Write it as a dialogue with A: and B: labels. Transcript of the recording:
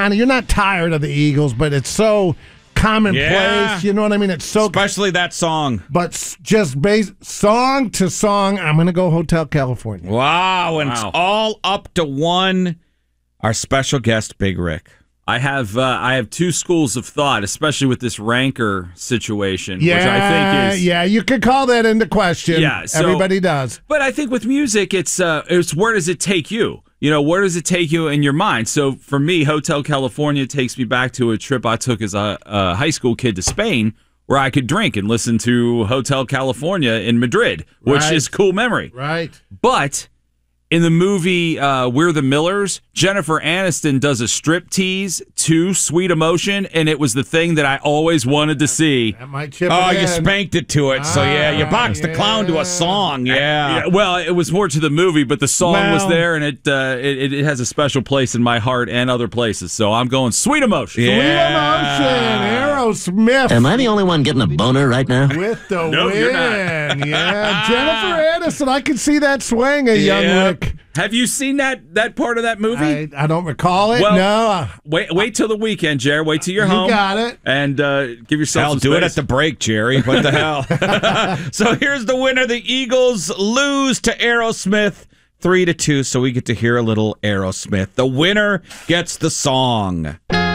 A: kind of, you're not tired of the Eagles, but it's so commonplace.
B: Yeah.
A: You know what I mean? It's so,
B: especially that song.
A: but just song to song, I'm going to go Hotel California.
B: Wow, and it's all up to one. Our special guest, Big Rick.
C: I have two schools of thought, especially with this ranker situation,
A: Yeah,
C: which I think is
A: you could call that into question.
C: Yeah, so-
A: everybody does.
C: But I think with music, it's where does it take you? You know, where does it take you in your mind? So for me, Hotel California takes me back to a trip I took as a high school kid to Spain, where I could drink and listen to Hotel California in Madrid, which is a cool memory.
A: Right.
C: But in the movie We're the Millers, Jennifer Aniston does a striptease to Sweet Emotion, and it was the thing that I always wanted to see.
A: That might chip
B: Oh,
A: it
B: you
A: in.
B: spanked it to it. So, you boxed the clown to a song. Yeah.
C: Well, it was more to the movie, but the song was
B: Well-
C: there, and it has a special place in my heart and other places. So I'm going Sweet Emotion.
A: Sweet
B: Yeah.
A: Emotion, Aerosmith.
D: Am I the only one getting a boner right now?
A: With the
C: No,
A: win.
C: you're not.
A: Yeah. Jennifer Aniston, I can see that swing, young Rick.
C: Have you seen that part of that movie?
A: I don't recall it.
C: Well,
A: no.
C: Wait till the weekend, Jared. Wait till you're
A: You
C: home.
A: got it.
C: And give yourself
B: Hell,
C: some
B: do it
C: space.
B: at the break, Jerry. What the hell? So here's the winner. The Eagles lose to Aerosmith 3-2, so we get to hear a little Aerosmith. The winner gets the song.